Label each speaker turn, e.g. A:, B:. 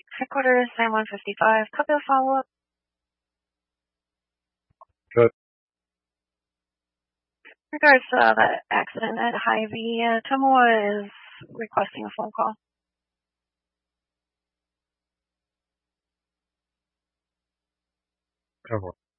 A: Headquarters 9155. Copy the follow-up.
B: Good.
A: Regards to that accident at Hy-Vee, Tomoa is requesting a phone call.
B: Come on.